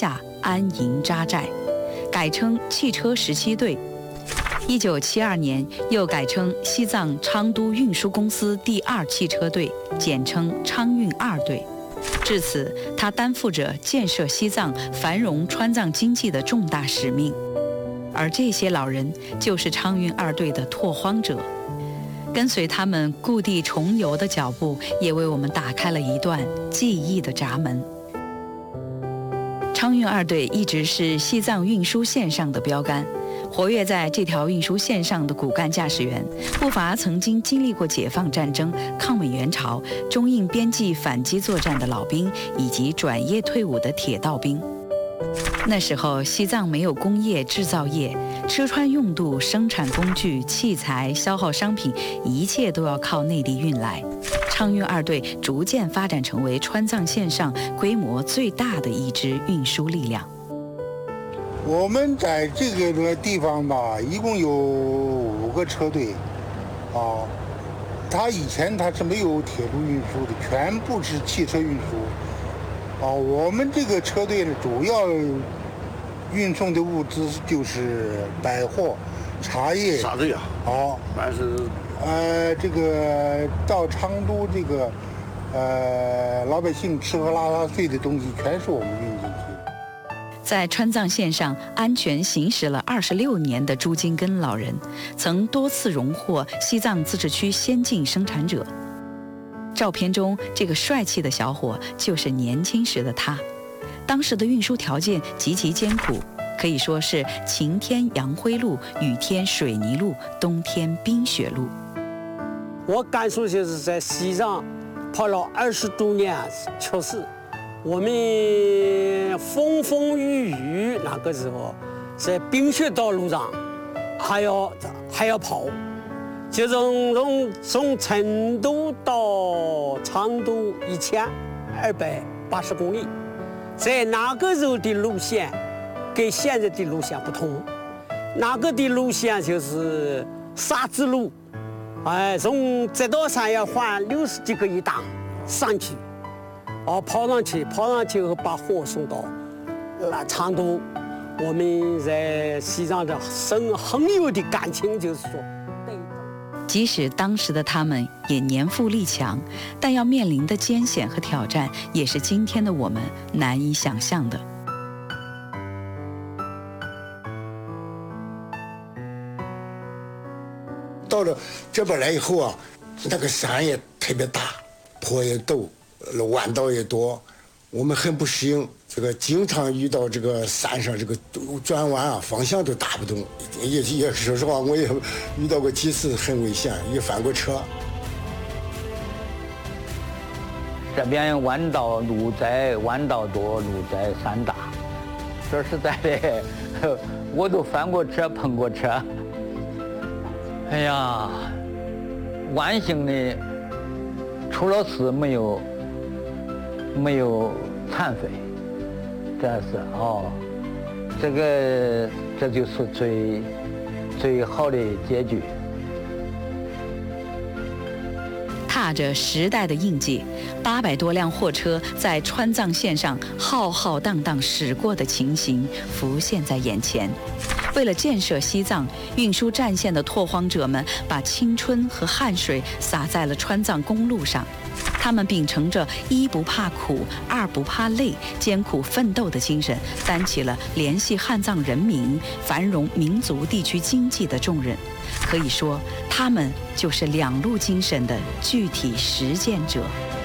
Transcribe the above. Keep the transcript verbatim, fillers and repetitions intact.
下安营扎寨，改称汽车十七队。一九七二年又改称西藏昌都运输公司第二汽车队，简称昌运二队。至此，他担负着建设西藏、繁荣川藏经济的重大使命。而这些老人就是昌运二队的拓荒者，跟随他们故地重游的脚步，也为我们打开了一段记忆的闸门。昌运二队一直是西藏运输线上的标杆，活跃在这条运输线上的骨干驾驶员，不乏曾经经历过解放战争、抗美援朝、中印边际反击作战的老兵，以及转业退伍的铁道兵。那时候，西藏没有工业制造业，吃穿用度、生产工具、器材、消耗商品，一切都要靠内地运来。昌运二队逐渐发展成为川藏线上规模最大的一支运输力量。 我们在这个地方吧，一共有五个车队，啊，它以前它是没有铁路运输的，全部是汽车运输。啊，我们这个车队呢，主要运送的物资就是百货、茶叶、 啥子呀？ 好， 凡是呃，这个到昌都这个呃老百姓吃喝拉撒睡的东西，全是我们运进去。 在川藏线上安全行驶了二十六年的朱金根老人，曾多次荣获西藏自治区先进生产者。照片中这个帅气的小伙就是年轻时的他。当时的运输条件极其艰苦，可以说是晴天阳灰路，雨天水泥路，冬天冰雪路。 我感受就是在西藏跑了二十多年，确实我们风风雨雨那个时候，在冰雪道路上还要还要跑。就从从从成都到昌都一千二百八十公里，在那个时候的路线跟现在的路线不同，那个的路线就是沙子路，哎，从这道山要换六十几个一档上去，哦，跑上去，跑上去后把货送到那昌都。我们在西藏的深很有的感情，就是说。 即使当时的他们也年富力强，但要面临的艰险和挑战，也是今天的我们难以想象的。 到了这边来以后啊，那个山也特别大，坡也陡，弯道也多，我们很不适应。这个经常遇到这个山上这个转弯啊，方向都打不动，也也说实话，我也遇到过几次很危险，也翻过车。 这边弯道路窄，弯道多，路窄山大。说实在的，我都翻过车，碰过车。哎呀，万幸的，出了事没有没有残废。这是哦，这个这就是最最好的结局。 踏着时代的印记，八百多辆货车在川藏线上浩浩荡荡驶过的情形浮现在眼前。为了建设西藏，运输战线的拓荒者们把青春和汗水洒在了川藏公路上。他们秉承着一不怕苦，二不怕累，艰苦奋斗的精神，担起了联系汉藏人民、繁荣民族地区经济的重任。可以说，他们就是两路精神的具体实践者。